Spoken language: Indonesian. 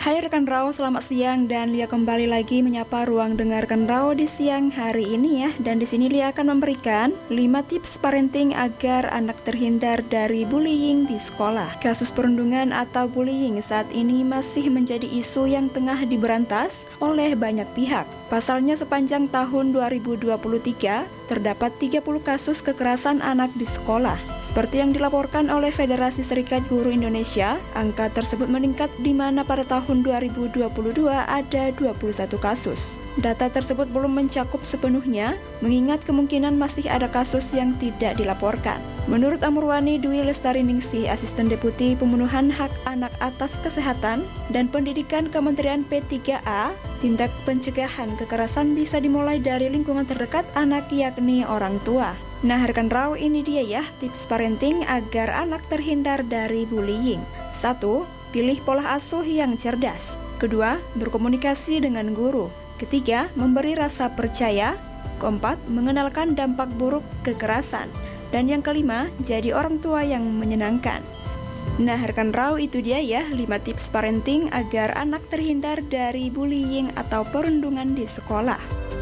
Hai rekan Rao, selamat siang dan Lia kembali lagi menyapa ruang dengarkan Rao di siang hari ini ya. Dan di sini Lia akan memberikan 5 tips parenting agar anak terhindar dari bullying di sekolah. Kasus perundungan atau bullying saat ini masih menjadi isu yang tengah diberantas oleh banyak pihak. Pasalnya sepanjang tahun 2023 terdapat 30 kasus kekerasan anak di sekolah. Seperti yang dilaporkan oleh Federasi Serikat Guru Indonesia, angka tersebut meningkat di mana pada tahun 2022 ada 21 kasus. Data tersebut belum mencakup sepenuhnya, mengingat kemungkinan masih ada kasus yang tidak dilaporkan. Menurut Amurwani Dwi Lestariningsih, Asisten Deputi Pemenuhan Hak Anak atas Kesehatan dan Pendidikan Kementerian P3A, tindak pencegahan kekerasan bisa dimulai dari lingkungan terdekat anak, yakni orang tua. Nah, rekan Rao, ini dia ya tips parenting agar anak terhindar dari bullying. 1. Pilih pola asuh yang cerdas. 2. Berkomunikasi dengan guru. 3. Memberi rasa percaya. 4. Mengenalkan dampak buruk kekerasan. Dan yang kelima, jadi orang tua yang menyenangkan. Nah, rekan Rao, itu dia ya 5 tips parenting agar anak terhindar dari bullying atau perundungan di sekolah.